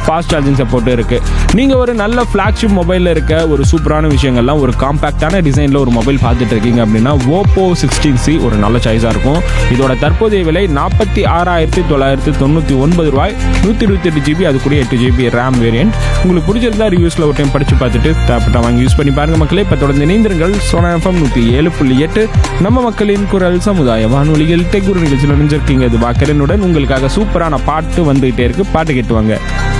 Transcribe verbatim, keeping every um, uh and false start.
Fast charging support இருக்குது. நீங்கள் ஒரு நல்ல ஃப்ளாக்ஷிப் மொபைலில் இருக்க ஒரு சூப்பரான விஷயங்கள்லாம் ஒரு காம்பேக்டான டிசைனில் ஒரு மொபைல் பார்த்துட்டு இருக்கீங்க அப்படின்னா ஓப்போ சிக்ஸ்டீன் சி ஒரு நல்ல சாய்ஸாக இருக்கும். இதோட தற்போதைய விலை நாற்பத்தி ஆறாயிரத்தி தொள்ளாயிரத்தி தொண்ணூற்றி ஒன்பது ரூபாய். நூற்றி இருபத்தி எட்டு ஜிபி அது கூட எட்டு ஜிபி ரேம் வேரியன்ட். உங்களுக்கு பிடிச்சிருந்தா ரிவ்யூஸில் ஒரு டைம் படித்து பார்த்துட்டு தேவைப்பட்ட வாங்கி யூஸ் பண்ணி பாருங்கள் மக்களே. இப்போ தொடர்ந்து இணைந்திருங்கள் சோனா எஃப்எம் நூற்றி ஏழு புள்ளி எட்டு நம்ம மக்களின் குரல் சமுதாய வானொலியில் டெக் குரு நிகழ்ச்சியில் நினைஞ்சிருக்கீங்க. இது பாக்கரனுடன் உங்களுக்காக சூப்பரான பாட்டு வந்துகிட்டே இருக்கு. பாட்டு கேட்டுவாங்க.